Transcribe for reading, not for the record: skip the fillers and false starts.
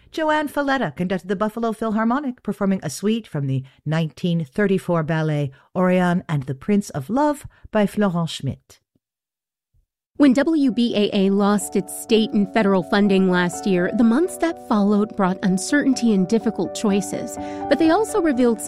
Joanne Falletta conducted the Buffalo Philharmonic, performing a suite from the 1934 ballet Orion and the Prince of Love by Florent Schmidt. When WBAA lost its state and federal funding last year, the months that followed brought uncertainty and difficult choices, but they also revealed some